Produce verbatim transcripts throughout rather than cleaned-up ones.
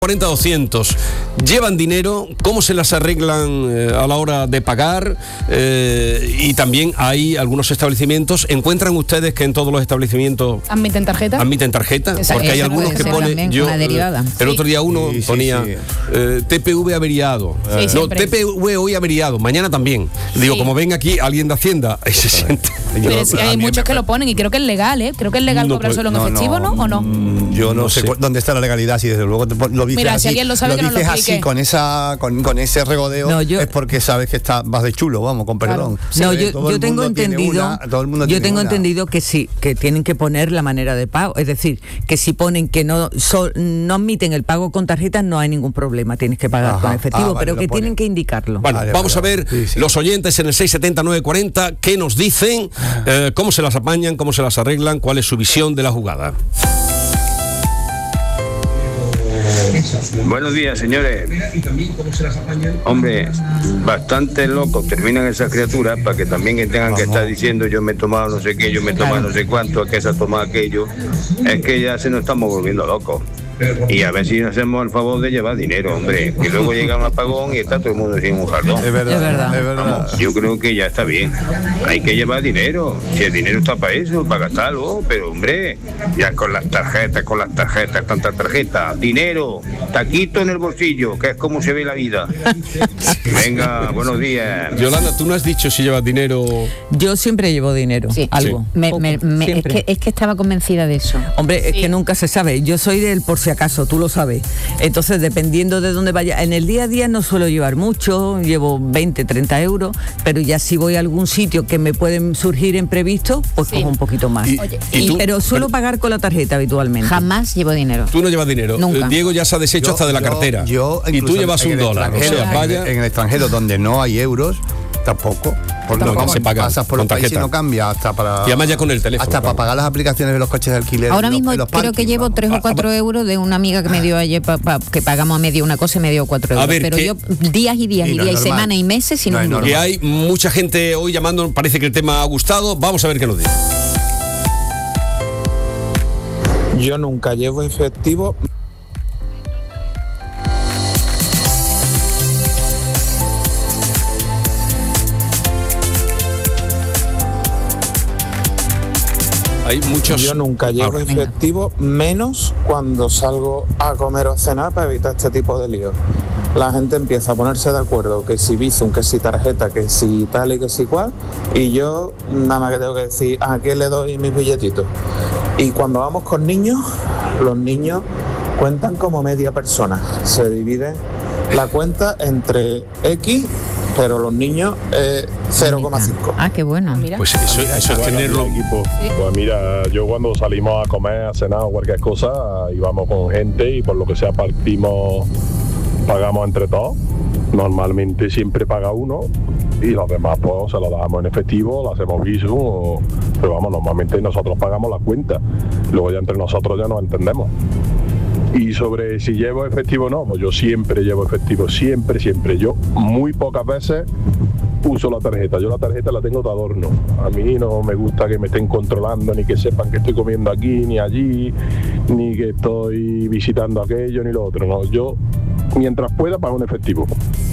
cuarenta doscientos. ¿Llevan dinero? ¿Cómo se las arreglan eh, a la hora de pagar? Eh, y también hay algunos establecimientos. ¿Encuentran ustedes que en todos los establecimientos admiten tarjeta? Admiten tarjeta, Esa, porque hay esa algunos que ponen. Yo, una derivada. El otro día uno sí, sí, ponía sí. Eh, T P V averiado. Sí, no, T P V hoy averiado, mañana también. Digo, Sí. como ven aquí alguien de Hacienda, ahí se siente. Pero es que hay muchos que lo ponen y creo que es legal, ¿eh? Creo que es legal No, cobrárselo en no, efectivo, ¿no? ¿O no? Mm, Yo no, No sé, sé. cu- dónde está la legalidad, si desde luego te pon- lo dices Mira, si así, alguien lo sabe, que nos lo dices explique. así con esa con, con ese regodeo, No, yo- es porque sabes que está vas de chulo, vamos, con perdón. No, Eh, yo, todo yo el tengo mundo tiene entendido, una, todo el mundo yo tiene tengo una. entendido que sí, que tienen que poner la manera de pago, es decir, que si ponen que no so- no admiten el pago con tarjetas no hay ningún problema, tienes que pagar Ajá. con efectivo, Ah, vale, pero lo que ponen. tienen que indicarlo. Bueno, Vale, vamos vale, a ver vale. Sí, sí. los oyentes en el seis setenta nueve cuarenta qué nos dicen, eh, cómo se las apañan, cómo se las arreglan, cuál es su visión de la jugada. Buenos días, señores. Hombre, bastante locos terminan esas criaturas para que también que tengan que estar diciendo yo me he tomado no sé qué, yo me he tomado no sé cuánto, que se ha tomado aquello. Es que ya se nos estamos volviendo locos. Y a ver si nos hacemos el favor de llevar dinero, hombre. Que luego llega un apagón y está todo el mundo sin un jardón. Es verdad, Es verdad. es verdad. Vamos, yo creo que ya está bien. Hay que llevar dinero. Si el dinero está para eso, para gastarlo. Pero, hombre, ya con las tarjetas, con las tarjetas, tantas tarjetas. Dinero, taquito en el bolsillo, que es como se ve la vida. Venga, buenos días. Yolanda, tú no has dicho si llevas dinero. Yo siempre llevo dinero, Sí. algo. Me- poco, me- me- es, siempre. que, es que estaba convencida de eso. Hombre, es Sí. que nunca se sabe. Yo soy del por si acaso, tú lo sabes. Entonces, dependiendo de dónde vaya, en el día a día no suelo llevar mucho, llevo veinte, treinta euros, pero ya si voy a algún sitio que me pueden surgir imprevistos, pues Sí. cojo un poquito más. Y- Oye, y Y- tú- pero suelo pero- pagar con la tarjeta habitualmente. Jamás llevo dinero. Tú no llevas dinero. Nunca. Eh, Diego ya se ha deshecho Yo- hasta de la yo- cartera. yo, y tú incluso llevas en un el dólar. O extranjero, sea, en- vaya. En el extranjero donde no hay euros, tampoco. Porque Tampoco. vamos, Se paga pasas por con los países y tarjeta. no cambia hasta para. Y además ya con el teléfono, Hasta claro. para pagar las aplicaciones de los coches de alquiler. Ahora en los- mismo en los creo que parkings, llevo vamos. tres o cuatro euros de una amiga que me dio ayer, pa- pa- que pagamos a medio una cosa y me dio cuatro A euros. ver, pero ¿qué? yo días y días Y y no es días y normal. semanas y meses sin No un es duro. Que normal. hay mucha gente hoy llamando, parece que el tema ha gustado. Vamos a ver qué nos dice. Yo nunca llevo efectivo. Hay muchos. Yo nunca llevo Ahora. efectivo, menos cuando salgo a comer o a cenar para evitar este tipo de líos. La gente empieza a ponerse de acuerdo que si Bizum, que si tarjeta, que si tal y que si cual, y yo nada más que tengo que decir a qué le doy mis billetitos. Y cuando vamos con niños, los niños cuentan como media persona. Se divide la cuenta entre X, pero los niños eh, cero coma cinco. Ah, qué bueno. Mira. Pues eso, eso es tenerlo. Equipo. Pues mira, yo cuando salimos a comer, a cenar o cualquier cosa, íbamos con gente y por lo que sea partimos, pagamos entre todos. Normalmente siempre paga uno y los demás pues se lo damos en efectivo, lo hacemos Bizum, o- pero vamos, normalmente nosotros pagamos la cuenta. Luego ya entre nosotros ya nos entendemos. Y sobre si llevo efectivo o no, pues yo siempre llevo efectivo, siempre, siempre. Yo muy pocas veces uso la tarjeta. Yo la tarjeta la tengo de adorno. A mí no me gusta que me estén controlando, ni que sepan que estoy comiendo aquí, ni allí, ni que estoy visitando aquello, ni lo otro. No, yo mientras pueda pago en efectivo.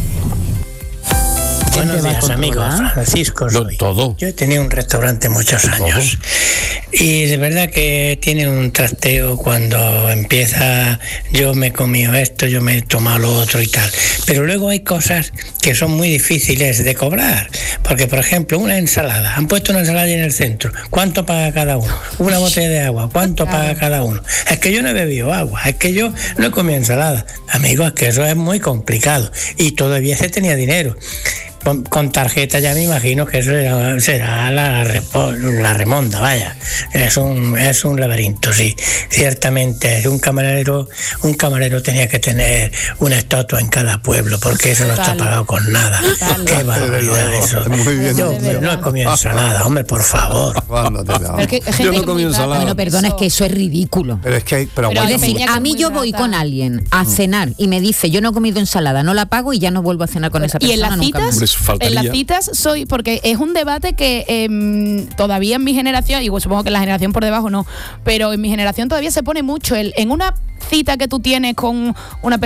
Buenos va a días, amigos. controlar? Francisco Lo- soy. todo. Yo he tenido un restaurante muchos años y de verdad que tiene un trasteo cuando empieza, yo me he comido esto, yo me he tomado lo otro y tal. Pero luego hay cosas que son muy difíciles de cobrar, porque por ejemplo una ensalada, han puesto una ensalada ahí en el centro, ¿cuánto paga cada uno? Una botella de agua, ¿cuánto paga cada uno? Es que yo no he bebido agua, es que yo no he comido ensalada. Amigos, es que eso es muy complicado y todavía se tenía dinero. Con, con tarjeta ya me imagino que eso será, será la, repo- la remonda, vaya. Es un, es un laberinto, sí. Ciertamente, un camarero, un camarero tenía que tener una estatua en cada pueblo, porque eso no está Total. pagado con nada. Total. Qué barbaridad eso. Muy bien. Yo De verdad. no he comido ensalada, hombre, por favor. ¿Cuándo te da? Pero es que hay gente Yo no que comí muy ensalada. rara, Bueno, perdona, es que eso es ridículo. Pero es que hay. Pero Pero aguanta hay Es decir, peña que a es mí muy yo voy rata. con alguien a cenar y me dice, yo no he comido ensalada, no la pago y ya no vuelvo a cenar con esa ¿Y en persona las nunca citas? más. Hombre, faltaría. En las citas soy, porque es un debate que eh, todavía en mi generación, y supongo que en la generación por debajo no, pero en mi generación todavía se pone mucho el, en una cita que tú tienes con una persona